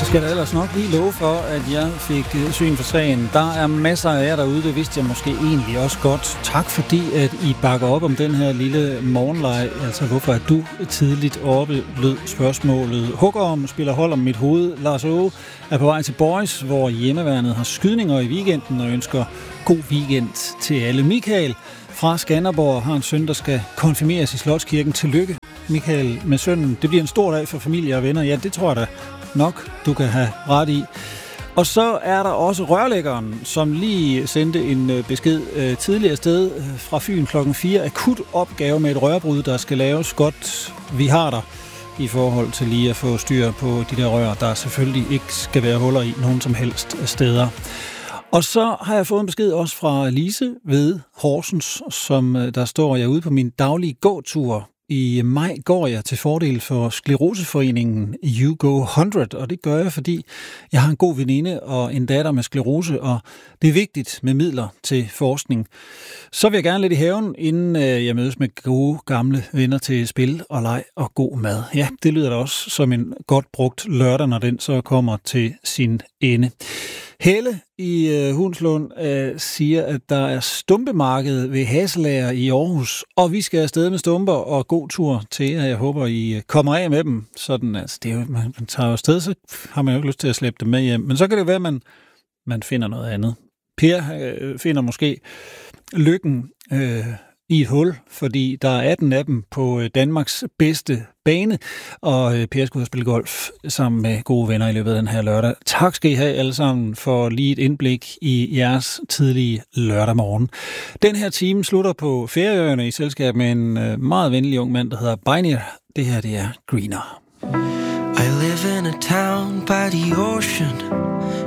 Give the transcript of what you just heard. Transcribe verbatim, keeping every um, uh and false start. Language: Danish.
Skal der ellers nok lige love for, at jeg fik syn for sagen. Der er masser af jer derude, det vidste jeg måske egentlig også godt. Tak fordi, at I bakker op om den her lille morgenleg. Altså, hvorfor er du tidligt oppe, lød spørgsmålet. Hugger om, spiller hold om mit hoved. Lars Åge er på vej til Boys, hvor hjemmeværnet har skydninger i weekenden og ønsker god weekend til alle. Michael fra Skanderborg har en søn, der skal konfirmeres i Slotskirken. Tillykke, Michael, med sønnen. Det bliver en stor dag for familie og venner. Ja, det tror jeg da nok, du kan have ret i. Og så er der også rørlæggeren, som lige sendte en besked øh, tidligere sted øh, fra Fyn klokken fire. Akut opgave med et rørbrud, der skal laves. Godt, vi har der i forhold til lige at få styr på de der rør, der selvfølgelig ikke skal være huller i nogen som helst steder. Og så har jeg fået en besked også fra Lise ved Horsens, som der står, jeg er ude på min daglige gåtur. I maj går jeg til fordel for skleroseforeningen You Go hundrede, og det gør jeg, fordi jeg har en god veninde og en datter med sklerose, og det er vigtigt med midler til forskning. Så vil jeg gerne lidt i haven, inden jeg mødes med gode gamle venner til spil og leg og god mad. Ja, det lyder da også som en godt brugt lørdag, når den så kommer til sin ende. Helle i øh, Hundslund øh, siger, at der er stumpemarked ved Haselager i Aarhus, og vi skal afsted med stumper og god tur til jer. Jeg håber, I kommer af med dem. Sådan, altså, det er jo, man, man tager jo afsted, så har man jo ikke lyst til at slæbe dem med hjem. Men så kan det være, at man, man finder noget andet. Per øh, finder måske lykken øh, i et hul, fordi der er atten af dem på Danmarks bedste bane, og Per skulle have spillet golf sammen med gode venner i løbet af den her lørdag. Tak skal I have alle sammen for lige et indblik i jeres tidlige lørdag morgen. Den her time slutter på Færøerne i selskab med en meget venlig ung mand, der hedder Beinir. Det her, det er Greener. I live in a town by the ocean.